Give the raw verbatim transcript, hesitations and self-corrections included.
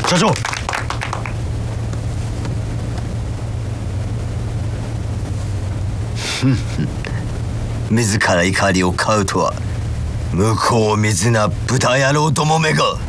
社長。 自ら怒りを買うとは、向こう水な豚野郎どもめが。